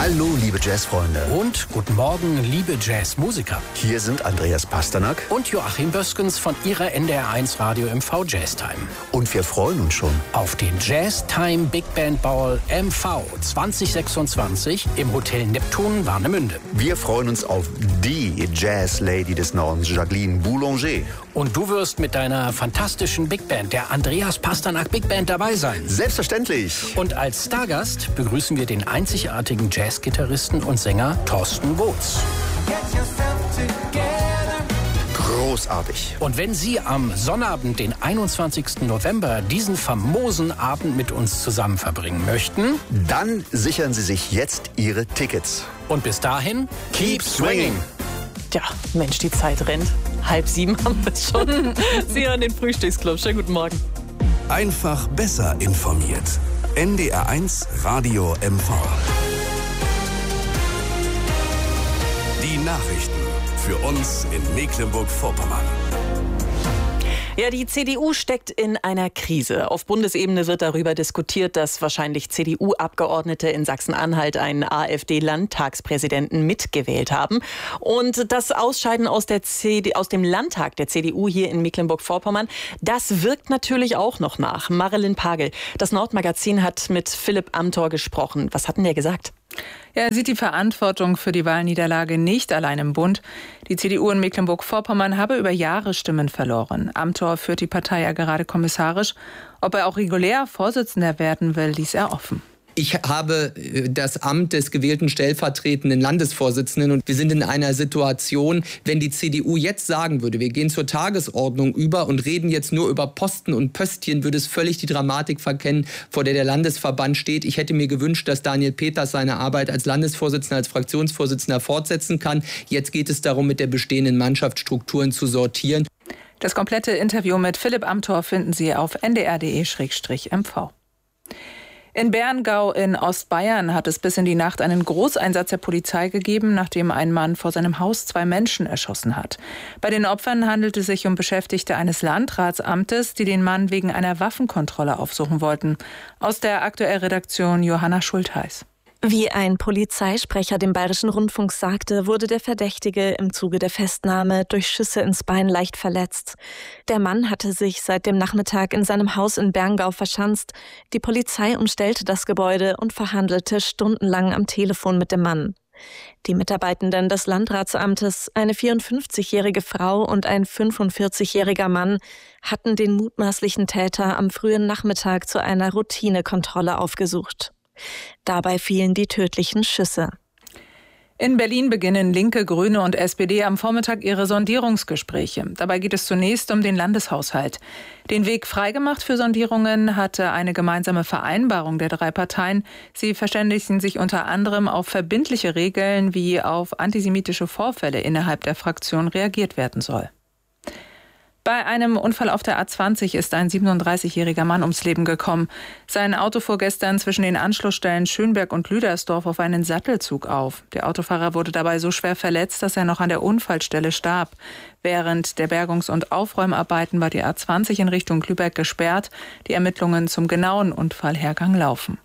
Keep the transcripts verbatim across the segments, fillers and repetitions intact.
Hallo, liebe Jazzfreunde. Und guten Morgen, liebe Jazzmusiker. Hier sind Andreas Pasternak und Joachim Böskens von Ihrer N D R eins Radio M V Jazz Time. Und wir freuen uns schon auf den Jazz Time Big Band Ball M V zwanzig sechsundzwanzig im Hotel Neptun Warnemünde. Wir freuen uns auf die Jazz Lady des Nordens, Jacqueline Boulanger. Und du wirst mit deiner fantastischen Big Band, der Andreas Pasternak Big Band, dabei sein. Selbstverständlich. Und als Stargast begrüßen wir den einzigartigen Jazzgitarristen und Sänger Thorsten Woods. Großartig. Und wenn Sie am Sonnabend, den einundzwanzigsten November, diesen famosen Abend mit uns zusammen verbringen möchten, dann sichern Sie sich jetzt Ihre Tickets. Und bis dahin, keep swinging. Ja, Mensch, die Zeit rennt. Halb sieben haben wir schon. Sie hören den Frühstücksclub. Schönen guten Morgen. Einfach besser informiert. N D R eins Radio M V. Die Nachrichten für uns in Mecklenburg-Vorpommern. Ja, die C D U steckt in einer Krise. Auf Bundesebene wird darüber diskutiert, dass wahrscheinlich C D U-Abgeordnete in Sachsen-Anhalt einen AfD-Landtagspräsidenten mitgewählt haben. Und das Ausscheiden aus, der C D U, aus dem Landtag der C D U hier in Mecklenburg-Vorpommern, das wirkt natürlich auch noch nach. Marilyn Pagel, das Nordmagazin, hat mit Philipp Amthor gesprochen. Was hat denn der gesagt? Ja, er sieht die Verantwortung für die Wahlniederlage nicht allein im Bund. Die C D U in Mecklenburg-Vorpommern habe über Jahre Stimmen verloren. Amthor führt die Partei ja gerade kommissarisch. Ob er auch regulär Vorsitzender werden will, ließ er offen. Ich habe das Amt des gewählten stellvertretenden Landesvorsitzenden und wir sind in einer Situation, wenn die C D U jetzt sagen würde, wir gehen zur Tagesordnung über und reden jetzt nur über Posten und Pöstchen, würde es völlig die Dramatik verkennen, vor der der Landesverband steht. Ich hätte mir gewünscht, dass Daniel Peters seine Arbeit als Landesvorsitzender, als Fraktionsvorsitzender fortsetzen kann. Jetzt geht es darum, mit der bestehenden Mannschaftsstrukturen zu sortieren. Das komplette Interview mit Philipp Amthor finden Sie auf n d r punkt d e slash m v. In Berngau in Ostbayern hat es bis in die Nacht einen Großeinsatz der Polizei gegeben, nachdem ein Mann vor seinem Haus zwei Menschen erschossen hat. Bei den Opfern handelt es sich um Beschäftigte eines Landratsamtes, die den Mann wegen einer Waffenkontrolle aufsuchen wollten. Aus der Aktuell-Redaktion Johanna Schultheiß. Wie ein Polizeisprecher dem Bayerischen Rundfunk sagte, wurde der Verdächtige im Zuge der Festnahme durch Schüsse ins Bein leicht verletzt. Der Mann hatte sich seit dem Nachmittag in seinem Haus in Berngau verschanzt. Die Polizei umstellte das Gebäude und verhandelte stundenlang am Telefon mit dem Mann. Die Mitarbeitenden des Landratsamtes, eine vierundfünfzigjährige Frau und ein fünfundvierzigjähriger Mann, hatten den mutmaßlichen Täter am frühen Nachmittag zu einer Routinekontrolle aufgesucht. Dabei fielen die tödlichen Schüsse. In Berlin beginnen Linke, Grüne und S P D am Vormittag ihre Sondierungsgespräche. Dabei geht es zunächst um den Landeshaushalt. Den Weg freigemacht für Sondierungen hatte eine gemeinsame Vereinbarung der drei Parteien. Sie verständigten sich unter anderem auf verbindliche Regeln, wie auf antisemitische Vorfälle innerhalb der Fraktion reagiert werden soll. Bei einem Unfall auf der A zwanzig ist ein siebenunddreißigjähriger Mann ums Leben gekommen. Sein Auto fuhr gestern zwischen den Anschlussstellen Schönberg und Lüdersdorf auf einen Sattelzug auf. Der Autofahrer wurde dabei so schwer verletzt, dass er noch an der Unfallstelle starb. Während der Bergungs- und Aufräumarbeiten war die A zwanzig in Richtung Lübeck gesperrt. Die Ermittlungen zum genauen Unfallhergang laufen.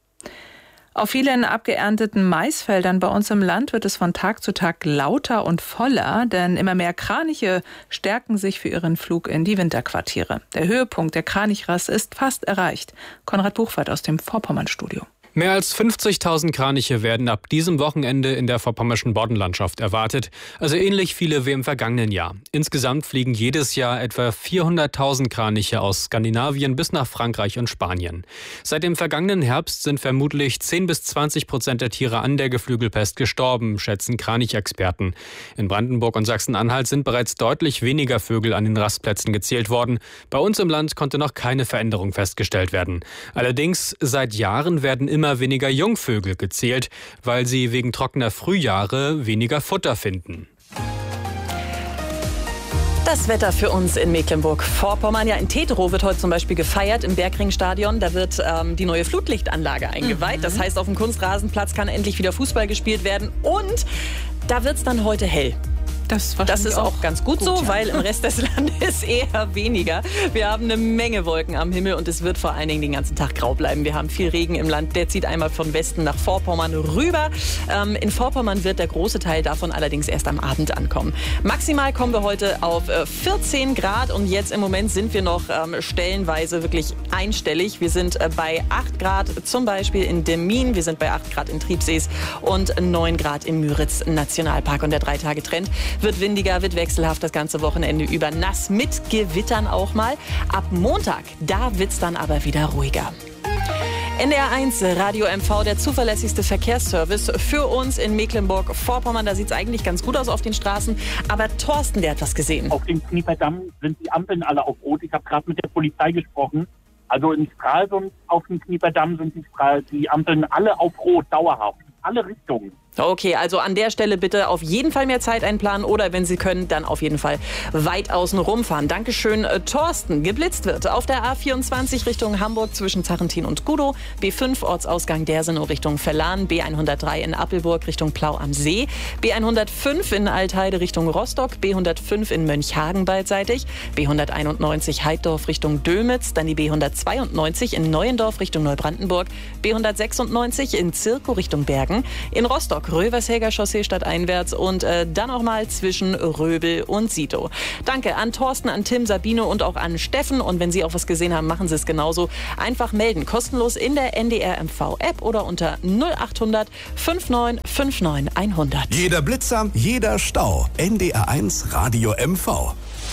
Auf vielen abgeernteten Maisfeldern bei uns im Land wird es von Tag zu Tag lauter und voller, denn immer mehr Kraniche stärken sich für ihren Flug in die Winterquartiere. Der Höhepunkt der Kranichrasse ist fast erreicht. Konrad Buchwald aus dem Vorpommernstudio. Mehr als fünfzigtausend Kraniche werden ab diesem Wochenende in der vorpommerschen Boddenlandschaft erwartet, also ähnlich viele wie im vergangenen Jahr. Insgesamt fliegen jedes Jahr etwa vierhunderttausend Kraniche aus Skandinavien bis nach Frankreich und Spanien. Seit dem vergangenen Herbst sind vermutlich zehn bis zwanzig Prozent der Tiere an der Geflügelpest gestorben, schätzen Kranichexperten. In Brandenburg und Sachsen-Anhalt sind bereits deutlich weniger Vögel an den Rastplätzen gezählt worden. Bei uns im Land konnte noch keine Veränderung festgestellt werden. Allerdings seit Jahren werden immer Immer weniger Jungvögel gezählt, weil sie wegen trockener Frühjahre weniger Futter finden. Das Wetter für uns in Mecklenburg-Vorpommern. Ja, in Teterow wird heute zum Beispiel gefeiert im Bergringstadion. Da wird ähm, die neue Flutlichtanlage eingeweiht. Mhm. Das heißt, auf dem Kunstrasenplatz kann endlich wieder Fußball gespielt werden. Und da wird es dann heute hell. Das, das ist auch ganz gut, gut so, ja. weil im Rest des Landes eher weniger. Wir haben eine Menge Wolken am Himmel und es wird vor allen Dingen den ganzen Tag grau bleiben. Wir haben viel Regen im Land, der zieht einmal von Westen nach Vorpommern rüber. Ähm, in Vorpommern wird der große Teil davon allerdings erst am Abend ankommen. Maximal kommen wir heute auf äh, vierzehn Grad und jetzt im Moment sind wir noch ähm, stellenweise wirklich einstellig. Wir sind äh, bei acht Grad zum Beispiel in Demmin, wir sind bei acht Grad in Triebsees und neun Grad im Müritz Nationalpark. Und der Drei-Tage-Trend wird windiger, wird wechselhaft das ganze Wochenende über, nass mit Gewittern auch mal. Ab Montag, da wird's dann aber wieder ruhiger. N D R eins Radio M V, der zuverlässigste Verkehrsservice für uns in Mecklenburg-Vorpommern. Da sieht es eigentlich ganz gut aus auf den Straßen. Aber Thorsten, der hat was gesehen. Auf dem Knieperdamm sind die Ampeln alle auf Rot. Ich habe gerade mit der Polizei gesprochen. Also in Stralsund auf dem Knieperdamm sind die, die Ampeln alle auf Rot, dauerhaft. Alle Richtungen. Okay, also an der Stelle bitte auf jeden Fall mehr Zeit einplanen oder wenn Sie können, dann auf jeden Fall weit außen rumfahren. Dankeschön, äh, Thorsten. Geblitzt wird auf der A vierundzwanzig Richtung Hamburg zwischen Zachentin und Gudow, B fünf Ortsausgang Dersenow Richtung Verlan, B hundertdrei in Appelburg Richtung Plau am See, B hundertfünf in Altheide Richtung Rostock, B hundertfünf in Mönchhagen beidseitig, B hunderteinundneunzig Heiddorf Richtung Dömitz, dann die B hundertzweiundneunzig in Neuendorf Richtung Neubrandenburg, B hundertsechsundneunzig in Zirkow Richtung Bergen, in Rostock Rövershäger Chaussee stadteinwärts und äh, dann auch mal zwischen Röbel und Sito. Danke an Thorsten, an Tim, Sabine und auch an Steffen. Und wenn Sie auch was gesehen haben, machen Sie es genauso. Einfach melden, kostenlos in der N D R M V-App oder unter null achthundert neunundfünfzig neunundfünfzig hundert. Jeder Blitzer, jeder Stau. N D R eins Radio M V.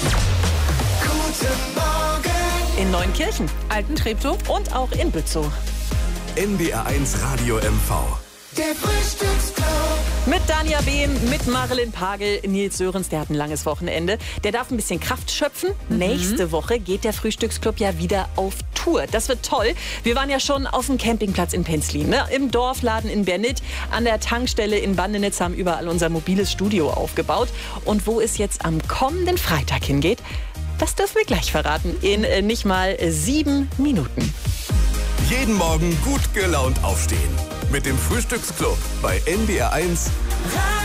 Guten Morgen. In Neunkirchen, Altentreptow und auch in Bützow. N D R eins Radio M V. Der Frühstücksclub. Mit Dania Behm, mit Marilyn Pagel, Nils Sörens, der hat ein langes Wochenende. Der darf ein bisschen Kraft schöpfen. Mhm. Nächste Woche geht der Frühstücksclub ja wieder auf Tour. Das wird toll. Wir waren ja schon auf dem Campingplatz in Penzlin, ne? Im Dorfladen in Bernit, an der Tankstelle in Bandenitz, haben überall unser mobiles Studio aufgebaut. Und wo es jetzt am kommenden Freitag hingeht, das dürfen wir gleich verraten. In äh, nicht mal sieben Minuten. Jeden Morgen gut gelaunt aufstehen. Mit dem Frühstücksclub bei N D R eins.